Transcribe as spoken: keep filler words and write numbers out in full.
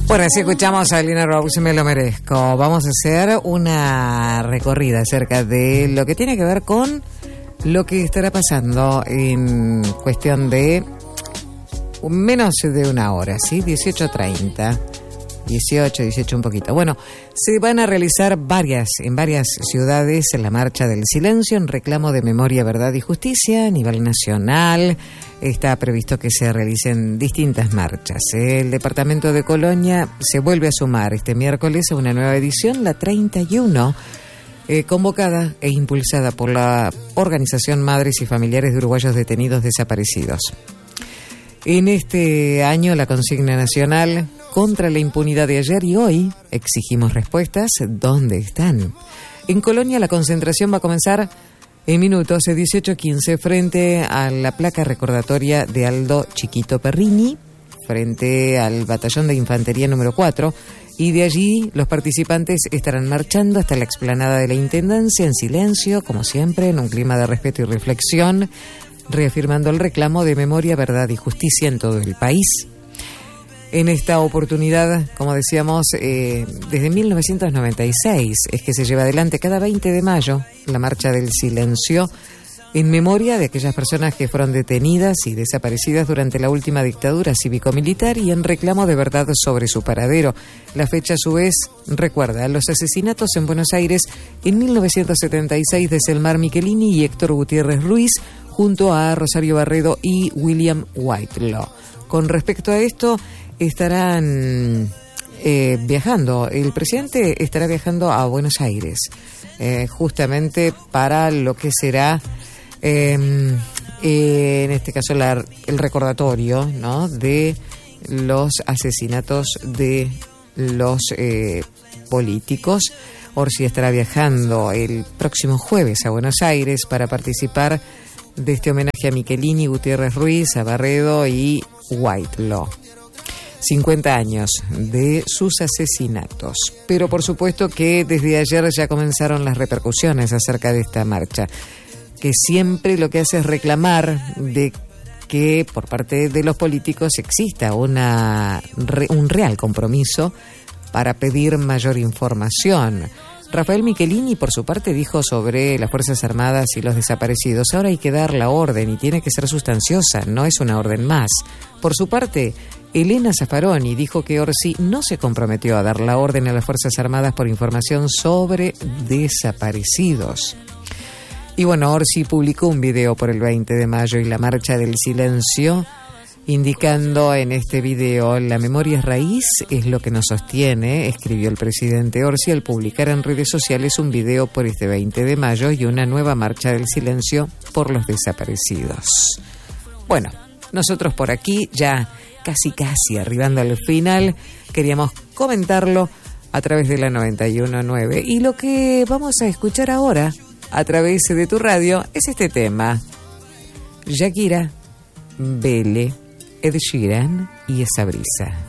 Bueno, así escuchamos a Lina Rose, Me Lo Merezco. Vamos a hacer una recorrida acerca de lo que tiene que ver con lo que estará pasando en cuestión de menos de una hora, ¿sí? dieciocho treinta. dieciocho, dieciocho un poquito. Bueno, se van a realizar varias, en varias ciudades, la Marcha del Silencio en reclamo de memoria, verdad y justicia a nivel nacional. Está previsto que se realicen distintas marchas. El departamento de Colonia se vuelve a sumar este miércoles a una nueva edición, la treinta y uno, eh, convocada e impulsada por la organización Madres y Familiares de Uruguayos Detenidos Desaparecidos. En este año, la consigna nacional contra la impunidad de ayer y hoy, exigimos respuestas. ¿Dónde están? En Colonia, la concentración va a comenzar en minutos, dieciocho quince, frente a la placa recordatoria de Aldo Chiquito Perrini, frente al batallón de infantería número cuatro, y de allí los participantes estarán marchando hasta la explanada de la Intendencia en silencio, como siempre, en un clima de respeto y reflexión, reafirmando el reclamo de memoria, verdad y justicia en todo el país. En esta oportunidad, como decíamos, eh, desde mil novecientos noventa y seis es que se lleva adelante cada veinte de mayo la Marcha del Silencio en memoria de aquellas personas que fueron detenidas y desaparecidas durante la última dictadura cívico-militar y en reclamo de verdad sobre su paradero. La fecha, a su vez, recuerda los asesinatos en Buenos Aires en mil novecientos setenta y seis de Selmar Michelini y Héctor Gutiérrez Ruiz, junto a Rosario Barredo y William Whitelaw. Con respecto a esto, estarán eh, viajando, el presidente estará viajando a Buenos Aires, eh, justamente para lo que será, eh, eh, en este caso, la, el recordatorio, ¿no?, de los asesinatos de los eh, políticos. Orsi estará viajando el próximo jueves a Buenos Aires para participar de este homenaje a Michelini, Gutiérrez Ruiz, a Barredo y Whitelaw. cincuenta años de sus asesinatos. Pero por supuesto que desde ayer ya comenzaron las repercusiones acerca de esta marcha, que siempre lo que hace es reclamar de que por parte de los políticos exista una, un real compromiso para pedir mayor información. Rafael Michelini, por su parte, dijo sobre las Fuerzas Armadas y los desaparecidos: ahora hay que dar la orden y tiene que ser sustanciosa, no es una orden más. Por su parte, Elena Zaffaroni dijo que Orsi no se comprometió a dar la orden a las Fuerzas Armadas por información sobre desaparecidos. Y bueno, Orsi publicó un video por el veinte de mayo y la Marcha del Silencio, indicando en este video: la memoria es raíz, es lo que nos sostiene, escribió el presidente Orsi al publicar en redes sociales un video por este veinte de mayo y una nueva Marcha del Silencio por los desaparecidos. Bueno, nosotros por aquí ya casi casi arribando al final, queríamos comentarlo a través de la noventa y uno punto nueve. Y lo que vamos a escuchar ahora a través de tu radio es este tema: Shakira, Bele, Ed Sheeran y Esa Brisa.